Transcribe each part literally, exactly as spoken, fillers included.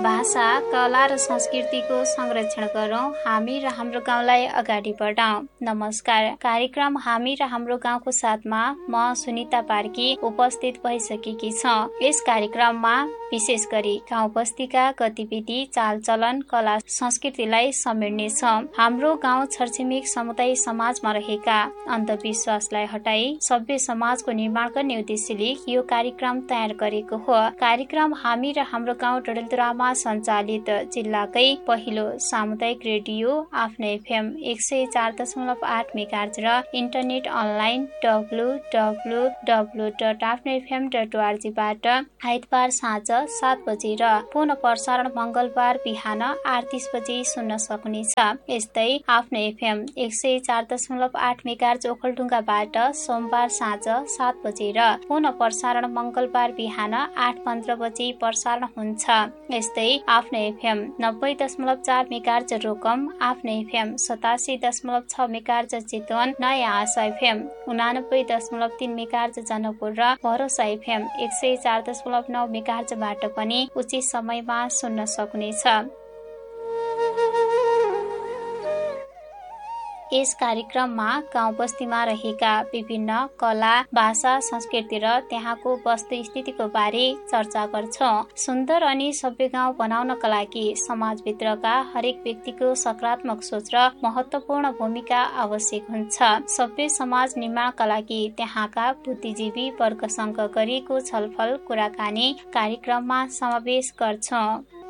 भाषा, कला र संस्कृतिको संरक्षण गरौँ, हामी र हाम्रो गाउँलाई अगाडि बढाउँ। नमस्कार, कार्यक्रम हामी र हाम्रो गाउँको साथमा म सुनिता पार्की उपस्थित भइसकेकी छु। यस कार्यक्रममा विशेष गरी गाउँ बस्तीका गतिविधि, चालचलन, कला संस्कृतिलाई समेट्नेछ। हाम्रो गाउँ छरछिमेक समुदाय समाजमा रहेका अन्धविश्वासलाई हटाई सभ्य समाजको निर्माण गर्ने उद्देश्यले यो कार्यक्रम तयार गरेको हो। कार्यक्रम हामी र हाम्रो गाउँ डडेलधुरामा सञ्चालित जिल्लाकै पहिलो सामुदायिक रेडियो आफ्नो एफएम एक सय चार दशमलव आठ मेगाहर्ज र internet online W W W dot आफ्नो एफएम डट ओआरजी बाट आइतबार साँझ सात बजे र पुनः प्रसारण मंगलबार बिहान आठ तीस बजे सुन्न सक्नेछ। यस्तै आफ्नो एफएम एक सय चार दशमलव आठ मेगाहर्ज ओखलढुङ्गाबाट सोमबार साँझ सात बजे र पुनः प्रसारण मंगलबार बिहान आठ पन्ध्र बजे प्रसारण हुन्छ। यस्तै आफ्नो एफएम नब्बे दशमलव चार मेगाहर्ज रोकम, आफ्नो एफएम सतासी दशमलव छ मेगाहर्ज चितवन, नयाँ आशा एफएम उनानब्बे दशमलव तीन मेगाहर्ज जनकपुर र भरोसा एफएम एक सय चार दशमलव नौ मेगाहर्जबाट पनि उचित समयमा सुन्न सक्नेछ। यस कार्यक्रममा गाउँ बस्तीमा रहेका विभिन्न कला, भाषा, संस्कृति र त्यहाँको वस्तुस्थितिको बारे चर्चा गर्छौं। सुन्दर अनि सभ्य गाउँ बनाउनका लागि समाजभित्रका हरेक व्यक्तिको सकारात्मक सोच र महत्वपूर्ण भूमिका आवश्यक हुन्छ। सभ्य समाज निर्माणका लागि त्यहाँका बुद्धिजीवी वर्गसँग गरिएको छलफल कुराकानी कार्यक्रममा समावेश गर्छौं।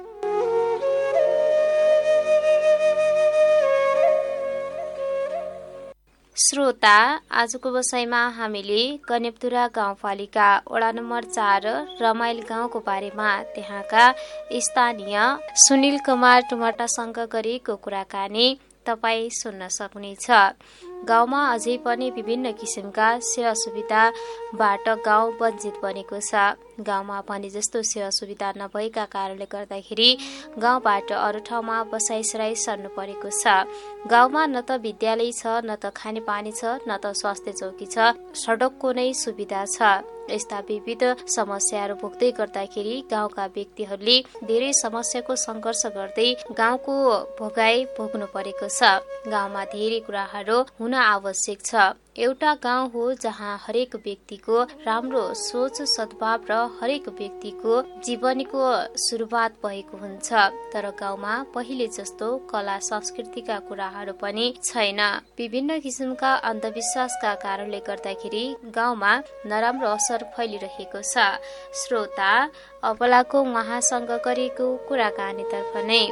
श्रोता, आजको बसाइमा हामीले गनेपधुरा गाउँपालिका वडा नम्बर चार रमाइल गाउँको बारेमा त्यहाँका स्थानीय सुनिल कुमार टुमाटासँग गरेको कुराकानी तपाई सुन्न सक्नेछ। गाउँमा अझै पनि विभिन्न किसिमका सेवा सुविधाबाट गाउँ वञ्चित बनेको छ। गाउँमा भने जस्तो सेवा सुविधा नभएका कारणले गर्दाखेरि गाउँबाट अरू ठाउँमा बसाइसराई सर्नु परेको छ। गाउँमा न त विद्यालय छ, न त खानेपानी छ, न त स्वास्थ्य चौकी छ, सडकको नै सुविधा छ। यस्ता विविध समस्याहरू भोग्दै गर्दाखेरि गाउँका व्यक्तिहरूले धेरै समस्याको संघर्ष गर्दै गाउँको भोगाई भोग्नु परेको छ। गाउँमा धेरै कुराहरू हुन आवश्यक छ। एउटा गाउँ हो जहाँ हरेक व्यक्तिको राम्रो सोच, सद्भाव र हरेक व्यक्तिको जीवनको सुरुवात भएको हुन्छ। तर गाउँमा पहिले जस्तो कला संस्कृतिका कुराहरू पनि छैन। विभिन्न किसिमका अन्धविश्वासका कारणले गर्दाखेरि गाउँमा नराम्रो असर फैलिरहेको छ। श्रोता, अबलाको उहाँसँग गरेको कुराकानीतर्फ नै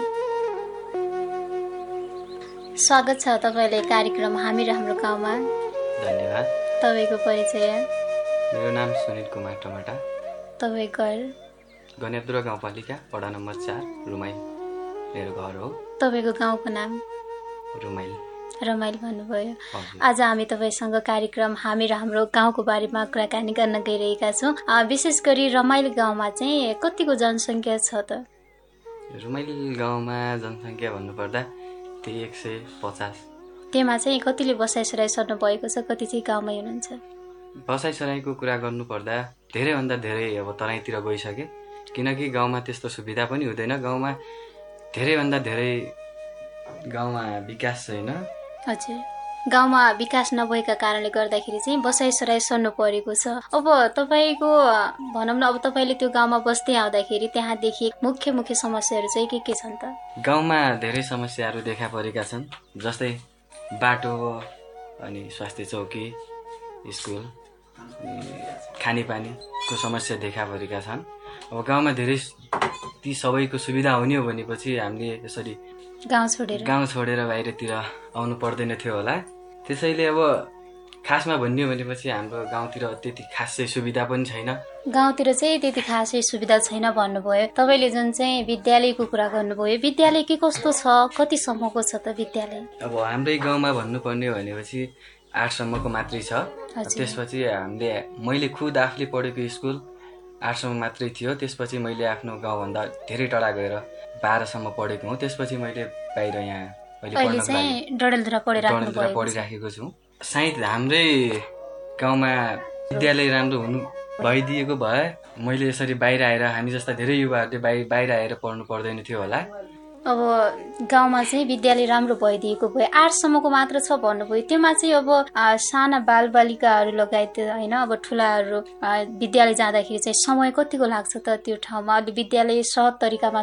स्वागत छ तपाईलाई कार्यक्रम हामी र हाम्रो गाउँमा। धन्यवाद। तपाईको परिचय? मेरो नाम सुनिल कुमार टमाटा। तपाईको घर? गनेपधुरा गाउँपालिका वडा नम्बर चार रुमाइल मेरो घर हो। तपाईको गाउँको नाम? रुमाइल। रमाइल भन्नुभयो। आज हामी तपाईसँग कार्यक्रम हामी र हाम्रो गाउँको बारेमा कुराकानी गर्न गइरहेका छौँ। विशेष गरी रमाइल गाउँमा चाहिँ कतिको जनसङ्ख्या छ त? रुमाइल गाउँमा जनसङ्ख्या भन्नुपर्दा त्यही एक सय पचास। त्यहाँ चाहिँ कतिले बसाइसराई सर्नु भएको छ, कति चाहिँ गाउँमै हुनुहुन्छ? बसाइसराईको कुरा गर्नुपर्दा धेरैभन्दा धेरै अब तराईतिर गइसके, किनकि गाउँमा त्यस्तो सुविधा पनि हुँदैन। गाउँमा धेरैभन्दा धेरै गाउँमा विकास छैन। हजुर, गाउँमा विकास नभएका कारणले गर्दाखेरि चाहिँ बसाइसराई सर्नु परेको छ। अब तपाईँको भनौँ न, अब तपाईँले त्यो गाउँमा बस्दै आउँदाखेरि त्यहाँ देखिए मुख्य मुख्य समस्याहरू चाहिँ के के छन् त? गाउँमा धेरै समस्याहरू देखा परेका छन्, जस्तै बाटो, अनि स्वास्थ्य चौकी, स्कुल, खानेपानीको समस्या देखा परेका छन्। अब गाउँमा धेरै ती सबैको सुविधा हुने हो भनेपछि हामीले यसरी गाउँ छोडेर गाउँ छोडेर बाहिरतिर आउनु पर्दैन थियो होला। त्यसैले अब खासमा भन्ने हो भनेपछि हाम्रो गाउँतिर त्यति खासै सुविधा पनि छैन। गाउँतिर चाहिँ त्यति खासै सुविधा छैन भन्नुभयो। तपाईँले जुन चाहिँ विद्यालयको कुरा गर्नुभयो, विद्यालय के कस्तो छ, कतिसम्मको छ त विद्यालय? अब हाम्रै गाउँमा भन्नुपर्ने हो भनेपछि आठसम्मको मात्रै छ। त्यसपछि हामीले मैले खुद आफूले पढेको स्कुल आठसम्म मात्रै थियो। त्यसपछि मैले आफ्नो गाउँभन्दा धेरै टाढा गएर बाह्रसम्म पढेको हुँ। त्यसपछि मैले बाहिर यहाँ डडेलधुरा पढिराखेको छु। सायद हाम्रै गाउँमा विद्यालय राम्रो हुनु भइदिएको भए मैले यसरी बाहिर आएर हामी जस्ता धेरै युवाहरूले बाहिर बाहिर आएर पढ्नु पर्दैन थियो होला। अब गाउँमा चाहिँ विद्यालय राम्रो भइदिएको भए आठसम्मको मात्र छ भन्नुभयो, त्योमा चाहिँ अब साना बालबालिकाहरू लगायत होइन अब ठुलाहरू विद्यालय जाँदाखेरि चाहिँ समय कतिको लाग्छ त त्यो ठाउँमा? अलि विद्यालय सहज तरिकामा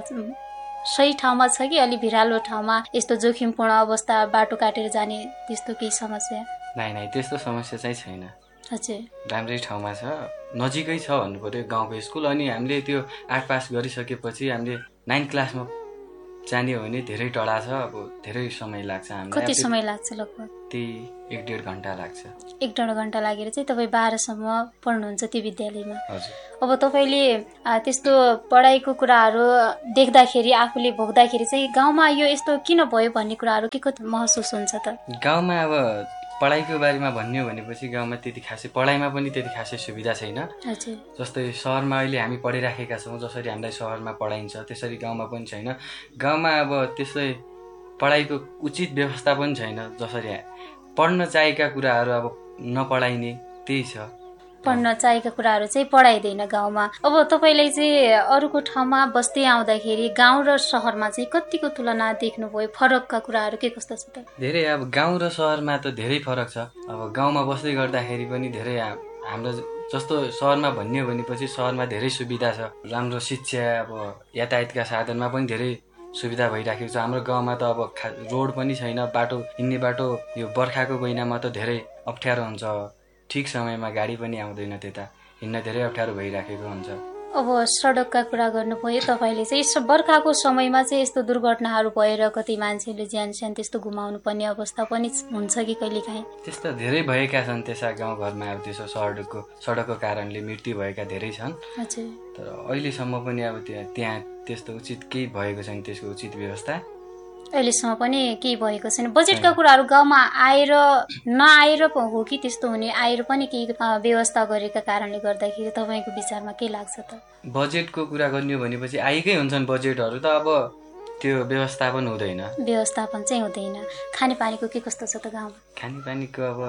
सही ठाउँमा छ कि अलि भिरालो ठाउँमा यस्तो जोखिमपूर्ण अवस्था बाटो काटेर जाने त्यस्तो केही समस्या? नाइ नाइ त्यस्तो समस्या चाहिँ छैन। हजुर राम्रै ठाउँमा छ, नजिकै छ भन्नु पर्यो गाउँको स्कुल। अनि हामीले त्यो आठ पास गरिसकेपछि हामीले नाइन्थ क्लासमा जाने हो भने धेरै टाढा छ, अब धेरै समय लाग्छ हामीलाई। कति समय लाग्छ लगभग? त्यही एक डेढ घन्टा लाग्छ। एक डेढ घन्टा लागेर चाहिँ तपाईँ बाह्रसम्म पढ्नुहुन्छ त्यो विद्यालयमा। हजुर। अब तपाईँले त्यस्तो पढाइको कुराहरू देख्दाखेरि आफूले भोग्दाखेरि चाहिँ गाउँमा यो यस्तो किन भयो भन्ने कुराहरू के कति महसुस हुन्छ त? गाउँमा अब पढाइको बारेमा भन्ने हो भनेपछि गाउँमा त्यति खासै पढाइमा पनि त्यति खासै सुविधा छैन। जस्तै सहरमा अहिले हामी पढिराखेका छौँ, जसरी हामीलाई सहरमा पढाइन्छ त्यसरी गाउँमा पनि छैन। गाउँमा अब त्यसै पढाइको उचित व्यवस्था पनि छैन। जसरी पढ्न चाहेका कुराहरू अब नपढाइने त्यही छ। पढ्न चाहेका कुराहरू चाहिँ पढाइँदैन गाउँमा। अब तपाईँलाई चाहिँ अरूको ठाउँमा बस्दै आउँदाखेरि गाउँ र सहरमा चाहिँ कतिको तुलना देख्नुभयो? फरकका कुराहरू के कस्तो छ त? धेरै अब गाउँ र सहरमा त धेरै फरक छ। अब गाउँमा बस्दै गर्दाखेरि पनि धेरै हाम्रो जस्तो सहरमा भन्ने हो भनेपछि सहरमा धेरै सुविधा छ, राम्रो शिक्षा, अब यातायातका साधनमा पनि धेरै सुविधा भइराखेको छ। हाम्रो गाउँमा त अब रोड पनि छैन, बाटो हिँड्ने बाटो यो बर्खाको महिनामा त धेरै अप्ठ्यारो हुन्छ, ठिक समयमा गाडी पनि आउँदैन, त्यता हिँड्न धेरै अप्ठ्यारो भइराखेको हुन्छ। अब सडकका कुरा गर्नुभयो तपाईँले चाहिँ, बर्खाको समयमा चाहिँ यस्तो दुर्घटनाहरू भएर कति मान्छेले ज्यान स्यान त्यस्तो गुमाउनु पर्ने अवस्था पनि हुन्छ कि कहिलेकाहीँ? त्यस्तो धेरै भएका छन् त्यसमा गाउँघरमा। अब त्यसो सडकको सडकको कारणले मृत्यु भएका धेरै छन्। तर अहिलेसम्म पनि अब त्यहाँ त्यहाँ त्यस्तो उचित केही भएको छैन, त्यसको उचित व्यवस्था अहिलेसम्म पनि केही भएको छैन। बजेटका कुराहरू गाउँमा आएर नआएर पो हो कि त्यस्तो हुने? आएर पनि केही व्यवस्था गरेका कारणले गर्दाखेरि तपाईँको विचारमा के लाग्छ त? बजेटको कुरा गर्ने हो भनेपछि आएकै हुन्छन् बजेटहरू, त अब त्यो व्यवस्थापन हुँदैन। व्यवस्थापन चाहिँ हुँदैन। खानेपानीको के कस्तो छ त गाउँमा? खानेपानीको अब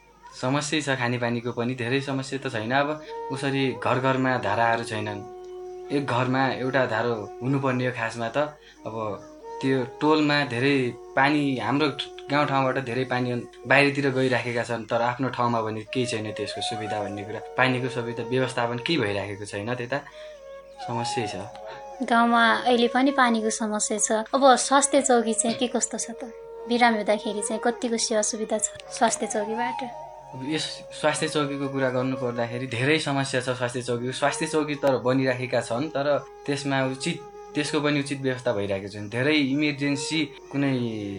समस्या छ, खानेपानीको पनि धेरै समस्या त छैन। अब उसरी घर घरमा धाराहरू छैनन्। एक घरमा एउटा धारो हुनुपर्ने हो खासमा त। अब त्यो टोलमा धेरै पानी, हाम्रो गाउँठाउँबाट धेरै पानी बाहिरतिर गइराखेका छन्, तर आफ्नो ठाउँमा भने केही छैन त्यसको सुविधा भन्ने कुरा। पानीको सुविधा व्यवस्थापन केही भइराखेको छैन, त्यता समस्या छ गाउँमा। अहिले पनि पानीको समस्या छ। अब स्वास्थ्य चौकी चाहिँ के कस्तो छ त? बिरामी हुँदाखेरि चाहिँ कतिको सेवा सुविधा छ स्वास्थ्य चौकीबाट? यस स्वास्थ्य चौकीको कुरा गर्नु पर्दाखेरि धेरै समस्या छ स्वास्थ्य चौकीको। स्वास्थ्य चौकी त बनिराखेका छन्, तर त्यसमा उचित त्यसको पनि उचित व्यवस्था भइरहेको छैन। धेरै इमर्जेन्सी कुनै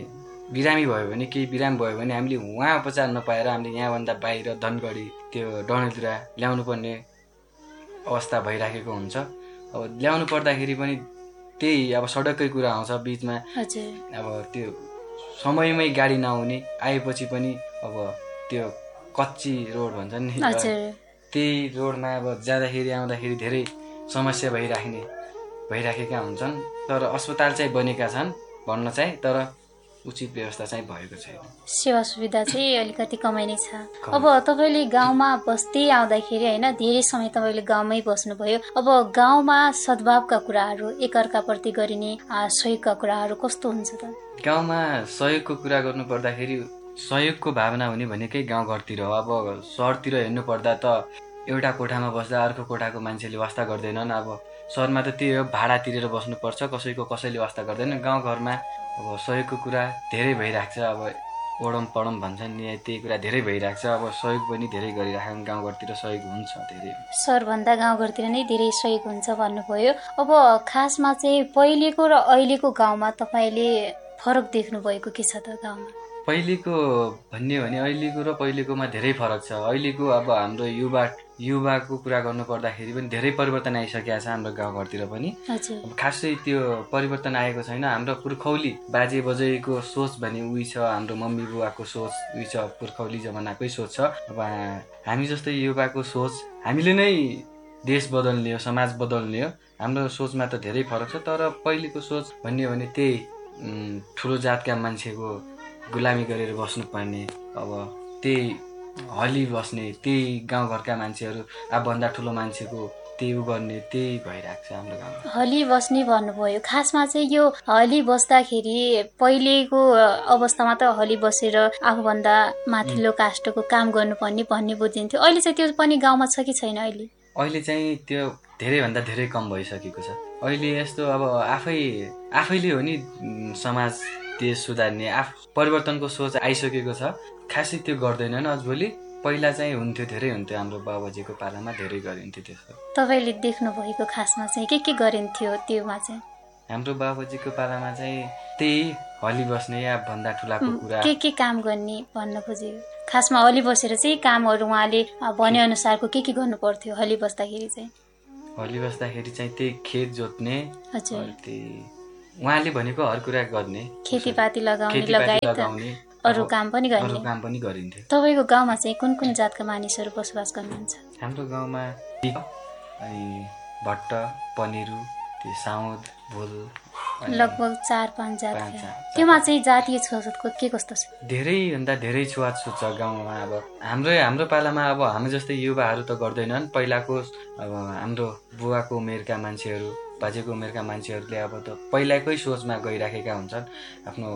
बिरामी भयो भने, केही बिरामी भयो भने हामीले उहाँ उपचार नपाएर हामीले यहाँभन्दा बाहिर धनगढी त्यो डडेलधुरा ल्याउनु पर्ने अवस्था भइराखेको हुन्छ। अब ल्याउनु पर्दाखेरि पनि त्यही अब सडककै कुरा आउँछ बिचमा। अब त्यो समयमै गाडी नआउने, आएपछि पनि अब त्यो कच्ची रोड भन्छ नि, त्यही रोडमा अब जाँदाखेरि आउँदाखेरि धेरै समस्या भइराख्ने भइराखेका हुन्छन्। तर अस्पताल चाहिँ बनेका छन् भन्न चाहिँ, तर उचित व्यवस्था चाहिँ भएको छैन। सेवा सुविधा चाहिँ अलिकति कमै नै छ। अब तपाईँले गाउँमा बस्दै आउँदाखेरि होइन, धेरै समय तपाईँले गाउँमै बस्नुभयो। अब गाउँमा सद्भावका कुराहरू, एकअर्काप्रति गरिने सहयोगका कुराहरू कस्तो हुन्छ त? गाउँमा सहयोगको कुरा गर्नु पर्दाखेरि सहयोगको भावना हुने भनेकै गाउँघरतिर हो। अब सहरतिर हेर्नु पर्दा त एउटा कोठामा बस्दा अर्को कोठाको मान्छेले वास्ता गर्दैनन्। अब सहरमा त त्यही हो, भाडा तिरेर बस्नुपर्छ, कसैको कसैले वास्ता गर्दैन। गाउँघरमा अब सहयोगको कुरा धेरै भइरहेको छ। अब ओडम पडम भन्छन् नि, त्यही कुरा धेरै भइरहेको छ। अब सहयोग पनि धेरै गरिराखेको, गाउँघरतिर सहयोग हुन्छ धेरै। सहरभन्दा गाउँघरतिर नै धेरै सहयोग हुन्छ भन्नुभयो। अब खासमा चाहिँ पहिलेको र अहिलेको गाउँमा तपाईँले फरक देख्नु भएको के छ त गाउँमा? पहिलेको भन्ने भने अहिलेको र पहिलेकोमा धेरै फरक छ। अहिलेको अब हाम्रो युवा युवाको कुरा गर्नु पर्दाखेरि पनि धेरै परिवर्तन आइसकेको छ हाम्रो गाउँघरतिर पनि। अब खासै त्यो परिवर्तन आएको छैन। हाम्रो पुर्खौली बाजे बजैको सोच भने उही छ, हाम्रो मम्मी बुवाको सोच उही छ, पुर्खौली जमानाकै सोच छ। अब हामी जस्तै युवाको सोच, हामीले नै देश बदल्ने हो, समाज बदल्ने हो। हाम्रो सोचमा त धेरै फरक छ। तर पहिलेको सोच भन्ने हो भने त्यही ठुलो जातका मान्छेको गुलामी गरेर बस्नुपर्ने, अब त्यही हली बस्ने, त्यही गाउँघरका मान्छेहरू आफूभन्दा ठुलो मान्छेको त्यही उ गर्ने, त्यही भइरहेको छ हाम्रो गाउँमा। हली बस्ने भन्नुभयो, खासमा चाहिँ यो हली बस्दाखेरि पहिलेको अवस्थामा त हली बसेर आफूभन्दा माथिल्लो कास्टको काम गर्नुपर्ने भन्ने बुझिन्थ्यो। अहिले चाहिँ त्यो पनि गाउँमा छ कि छैन? अहिले अहिले चाहिँ त्यो धेरैभन्दा धेरै कम भइसकेको छ। अहिले यस्तो अब आफै आफैले हो नि समाज देश सुधार्ने, आफ परिवर्तनको सोच आइसकेको छ, खासै त्यो गर्दैनन् अझभोलि। पहिला चाहिँ हुन्थ्यो, धेरै हुन्थ्यो, हाम्रो बाबाजीको पालामा धेरै गरिन्थ्यो त्यस्तो। तपाईँले देख्नु भएको खासमा चाहिँ के के गरिन्थ्यो त्योमा चाहिँ? हाम्रो बाबाजीको पालामा चाहिँ त्यही हली बस्ने या भन्दा ठुलाको कुरा, के के काम गर्ने भन्न खोजेको? खासमा हली बसेर चाहिँ कामहरू उहाँले भने अनुसारको के के गर्नु पर्थ्यो हली बस्दाखेरि चाहिँ? हली बस्दाखेरि चाहिँ त्यही खेत जोत्ने, हजुर, त्यही उहाँले भनेको हर कुरा गर्ने, खेतीपाती लगाउने लगायत अरू काम पनि गर्ने, अरू काम पनि गरिन्थ्यो। तपाईँको गाउँमा चाहिँ कुन कुन जातका मानिसहरू बसोबास गर्नुहुन्छ? हाम्रो गाउँमा अनि भट्ट, पनेरू, त्यो साउद, भुल, लगभग चार पाँच जात। त्योमा चाहिँ जातीय छुवाछुतको के कस्तो छ? धेरैभन्दा धेरै छुवाछुत छ गाउँमा। अब हाम्रो हाम्रो पालामा अब हामी जस्तै युवाहरू त गर्दैनन्। पहिलाको अब हाम्रो बुवाको उमेरका मान्छेहरू, बाजेको उमेरका मान्छेहरूले अब त पहिलाकै सोचमा गइराखेका हुन्छन्। आफ्नो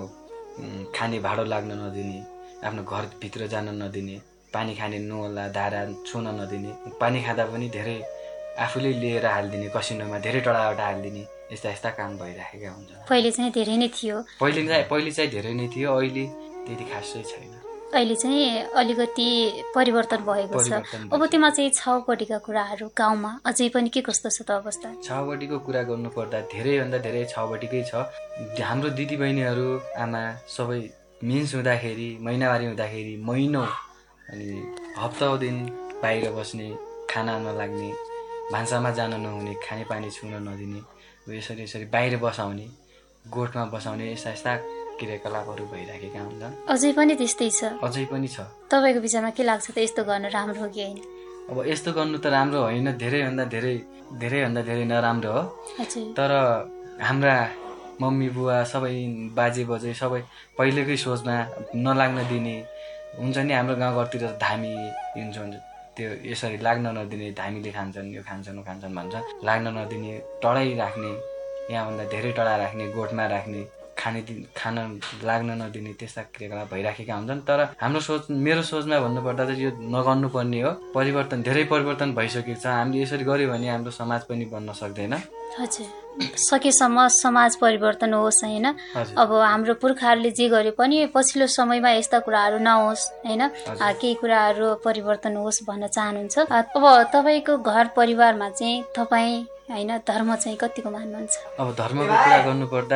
खाने भाँडो लाग्न नदिने, आफ्नो घरभित्र जान नदिने, पानी खाने नुवाला धारा छुन नदिने, पानी खाँदा पनि धेरै आफूले लिएर हालिदिने, कसिनोमा धेरै टडाबाट हालिदिने, यस्ता यस्ता काम भइराखेका हुन्छ। पहिले चाहिँ धेरै नै थियो, पहिले चाहिँ पहिले चाहिँ धेरै नै थियो, अहिले त्यति खासै छैन। अहिले चाहिँ अलिकति परिवर्तन भएको छ। अब त्यसमा चाहिँ छाउपट्टिका कुराहरू गाउँमा अझै पनि के कस्तो छ त अवस्था? छाउपट्टिको कुरा गर्नुपर्दा धेरैभन्दा धेरै छाउपट्टिकै छ। हाम्रो दिदीबहिनीहरू, आमा सबै मिन्स हुँदाखेरि, महिनावारी हुँदाखेरि महिनौ अनि हप्ताौ दिन बाहिर बस्ने, खाना नलाग्ने, भान्सामा जान नहुने, खानेपानी छुन नदिने, यसरी यसरी बाहिर बसाउने, गोठमा बसाउने, यस्ता यस्ता क्रियाकलापहरू भइराखेका हुन्छन्। अझै पनि त्यस्तै छ? अझै पनि छ। तपाईँको विचारमा के लाग्छ त, यस्तो गर्नु राम्रो हो कि होइन? अब यस्तो गर्नु त राम्रो होइन, धेरैभन्दा धेरै धेरैभन्दा धेरै नराम्रो हो। तर हाम्रा मम्मी बुवा सबै बाजे बजे सबै पहिलेकै सोचमा नलाग्न दिने हुन्छ नि। हाम्रो गाउँघरतिर धामी हुन्छ, त्यो यसरी लाग्न नदिने, धामीले खान्छन्, यो खान्छन्, ऊ खान्छन् भन्छन्, लाग्न नदिने, टडै राख्ने, यहाँभन्दा धेरै टडा राख्ने, गोठमा राख्ने, खाने खान लाग्न नदिने, त्यस्ता क्रियाकलाप भइराखेका हुन्छन्। तर हाम्रो सोच, मेरो सोचमा भन्नुपर्दा चाहिँ यो नगर्नुपर्ने हो। परिवर्तन धेरै परिवर्तन भइसकेको छ। हामीले यसरी गर्यो भने हाम्रो समाज पनि बन्न सक्दैन। हजुर, सकेसम्म समाज परिवर्तन होस् होइन। अब हाम्रो पुर्खाहरूले जे गरे पनि पछिल्लो समयमा यस्ता कुराहरू नहोस् होइन, केही कुराहरू परिवर्तन होस् भन्न चाहनुहुन्छ। अब तपाईँको घर परिवारमा चाहिँ तपाईँ होइन धर्म चाहिँ कतिको मान्नुहुन्छ? अब धर्मको कुरा गर्नुपर्दा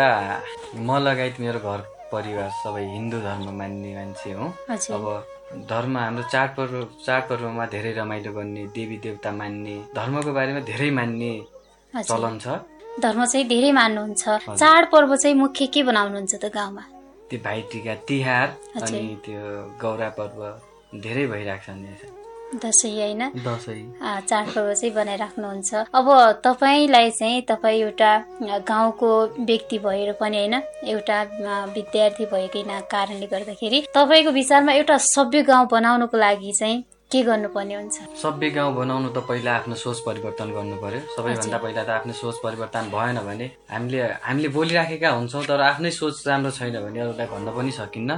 म लगायत मेरो घर परिवार सबै हिन्दू धर्म मान्ने मान्छे हो। अब धर्म हाम्रो चाडपर्व चाडपर्वमा धेरै रमाइलो गर्ने, देवी देवता मान्ने, धर्मको बारेमा धेरै मान्ने चलन छ। धर्म चाहिँ धेरै मान्नुहुन्छ। चाडपर्व चाहिँ मुख्य के बनाउनुहुन्छ त गाउँमा? त्यो भाइटिका, तिहार अनि त्यो गौरा पर्व धेरै भइरहेको छ। दसैँ होइन, दसैँ चाडपर्व चाहिँ बनाइराख्नुहुन्छ। अब तपाईँलाई चाहिँ तपाईँ एउटा गाउँको व्यक्ति भएर पनि होइन, एउटा विद्यार्थी भएकै कारणले गर्दाखेरि तपाईँको विचारमा एउटा सभ्य गाउँ बनाउनको लागि चाहिँ के गर्नुपर्ने हुन्छ? सभ्य गाउँ बनाउनु त पहिला आफ्नो सोच परिवर्तन गर्नु पर्यो। सबैभन्दा पहिला त आफ्नो सोच परिवर्तन भएन भने हामीले हामीले बोलिराखेका हुन्छौँ, तर आफ्नै सोच राम्रो छैन भने अरूलाई भन्न पनि सकिन्न।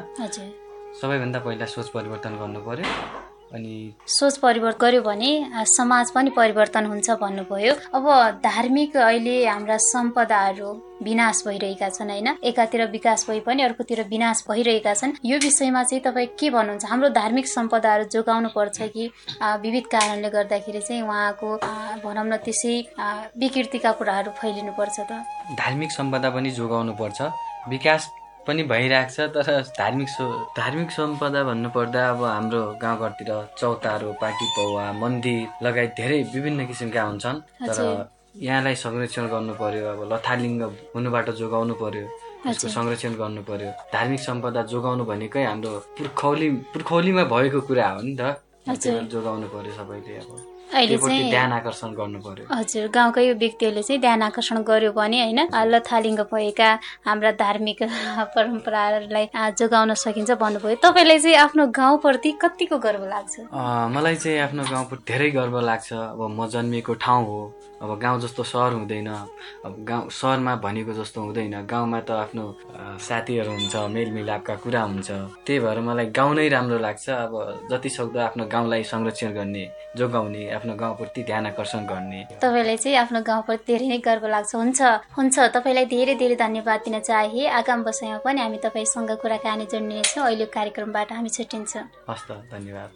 सबैभन्दा पहिला सोच परिवर्तन गर्नु पर्यो। अनि सोच परिवर्तन गर्यो भने समाज पनि परिवर्तन हुन्छ भन्नुभयो। अब धार्मिक अहिले हाम्रा सम्पदाहरू विनाश भइरहेका छन् होइन, एकातिर विकास भए पनि अर्कोतिर विनाश भइरहेका छन्। यो विषयमा चाहिँ तपाईँ के भन्नुहुन्छ? हाम्रो धार्मिक सम्पदाहरू जोगाउनु पर्छ कि विविध कारणले गर्दाखेरि चाहिँ उहाँको भनौँ न त्यसै विकृतिका कुराहरू फैलिनु पर्छ त? धार्मिक सम्पदा पनि जोगाउनु पर्छ, विकास पनि भइरहेको छ। तर धार्मिक धार्मिक सम्पदा भन्नुपर्दा अब हाम्रो गाउँघरतिर चौतारो, पाटी पौवा, मन्दिर लगायत धेरै विभिन्न किसिमका हुन्छन्। तर यहाँलाई संरक्षण गर्नु पर्यो। अब लथालिङ्ग हुनुबाट जोगाउनु पर्यो, यसको संरक्षण गर्नु पर्यो। धार्मिक सम्पदा जोगाउनु भनेकै हाम्रो पुर्खौली पुर्खौलीमा भएको कुरा हो नि त, जोगाउनु पर्यो सबैले। अब अहिले चाहिँ ध्यान आकर्षण गर्नु पर्यो। हजुर, गाउँकै व्यक्तिहरूले चाहिँ ध्यान आकर्षण गर्यो भने होइन लथालिङ्ग भएका हाम्रा धार्मिक परम्पराहरूलाई जोगाउन सकिन्छ भन्नुभयो। तपाईँलाई चाहिँ आफ्नो गाउँप्रति कतिको गर्व लाग्छ? मलाई चाहिँ आफ्नो गाउँप्रति धेरै गर्व लाग्छ। अब म जन्मिएको ठाउँ हो, अब गाउँ जस्तो सहर हुँदैन, अब गाउँ सहरमा भनेको जस्तो हुँदैन, गाउँमा त आफ्नो साथीहरू हुन्छ, मेलमिलापका कुरा हुन्छ, त्यही भएर मलाई गाउँ नै राम्रो लाग्छ। अब जति सक्दो आफ्नो गाउँलाई संरक्षण गर्ने, जोगाउने, आफ्नो गाउँप्रति ध्यान आकर्षण गर्ने। तपाईँलाई चाहिँ आफ्नो गाउँप्रति धेरै नै गर्व लाग्छ। हुन्छ हुन्छ तपाईँलाई धेरै धेरै धन्यवाद दिन चाहे। आगामी वर्षमा पनि हामी तपाईँसँग कुराकानी जोड्नेछौँ। अहिले कार्यक्रमबाट हामी छुट्टिन्छौँ। हस् त, धन्यवाद।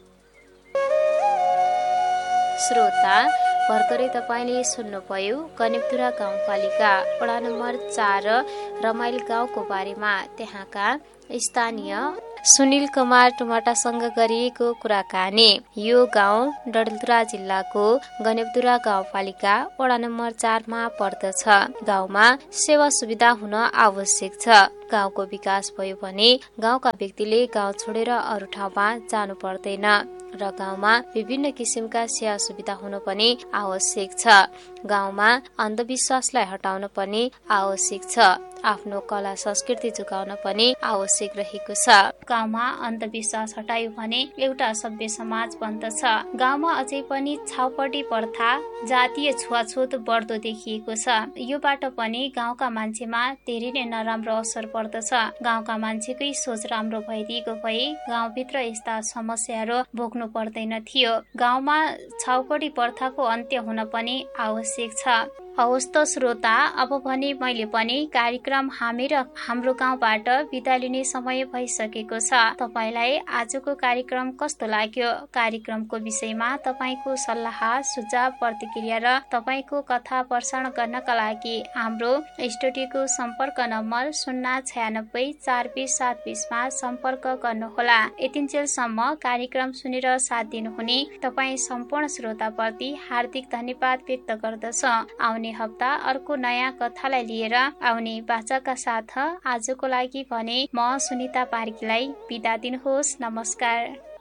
श्रोता, भर्खरै तपाईँले सुन्नुभयो गनेपधुरा गाउँपालिका वडा नम्बर चार रमाइल गाउँको बारेमा त्यहाँका स्थानीय सुनिल कुमार टुमाटासँग गरिएको कुराकानी। यो गाउँ डडेलधुरा जिल्लाको गनेपधुरा गाउँपालिका वडा नम्बर चारमा पर्दछ। गाउँमा सेवा सुविधा हुन आवश्यक छ। गाउँको विकास भयो भने गाउँका व्यक्तिले गाउँ छोडेर अरू ठाउँमा जानु पर्दैन र गाउँमा विभिन्न किसिमका सेवा सुविधा हुन पनि आवश्यक छ। गाउँमा अन्धविश्वासलाई हटाउन पनि आवश्यक छ। आफ्नो कला संस्कृति जोगाउन पनि आवश्यक रहेको छ। गाउँमा अन्धविश्वास हटायो भने एउटा सभ्य समाज बन्दछ। गाउँमा अझै पनि छाउपडी प्रथा, जातीय छुवाछुत बढ्दो देखिएको छ। योबाट पनि गाउँका मान्छेमा धेरै नै नराम्रो असर पर्दछ। गाउँका मान्छेकै सोच राम्रो भइदिएको भए गाउँभित्र यस्ता समस्याहरू भोग्नु पर्दैन थियो। गाउँमा छाउपडी प्रथाको अन्त्य हुन पनि आवश्यक छ। हवस् त श्रोता, अब भने मैले पनि कार्यक्रम हामी र हाम्रो गाउँबाट बिदा लिने समय भइसकेको छ। तपाईलाई आजको कार्यक्रम कस्तो लाग्यो? कार्यक्रमको विषयमा तपाईको सल्लाह, सुझाव, प्रतिक्रिया र तपाईको कथा प्रसारण गर्नका लागि हाम्रो स्टुडियोको सम्पर्क नम्बर शून्य छयानब्बे चार बिस सात बिसमा सम्पर्क गर्नुहोला। यतिन्जेलसम्म कार्यक्रम सुनेर साथ दिनुहुने तपाईँ सम्पूर्ण श्रोताप्रति हार्दिक धन्यवाद व्यक्त गर्दछ। आउने हप्ता अर्को नयाँ कथालाई लिएर आउने बाचाका साथ आजको लागि भने म सुनिता पार्कीलाई बिदा दिनुहोस्। नमस्कार।